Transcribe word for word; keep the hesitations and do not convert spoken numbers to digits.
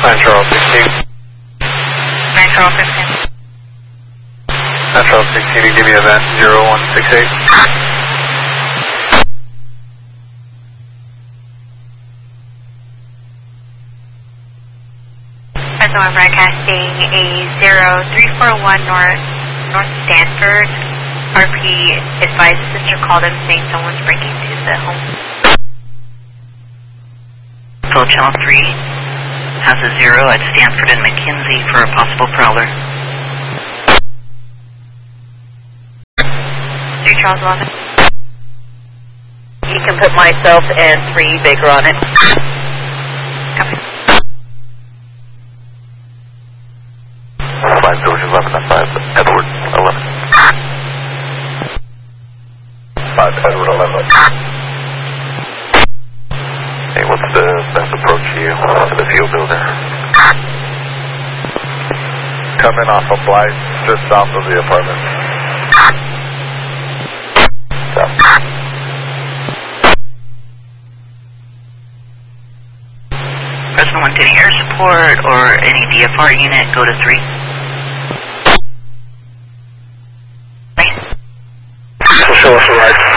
nine Charles sixteen. nine Charles sixteen. nine Charles sixteen, you give me event zero one six eight. So I'm broadcasting a zero three four one North, North Stanford. R P advised the sister called him saying someone's breaking into the home. So channel three has a zero at Stanford and McKinsey for a possible prowler. three Charles eleven. You can put myself and three Baker on it. Copy. five George eleven, five Edward eleven. five Edward eleven. Hey, what's the best approach to you to the field builder? Coming off of Blythe, just south of the apartment. South. President one, any air support or any D F R unit go to three? Show us the right.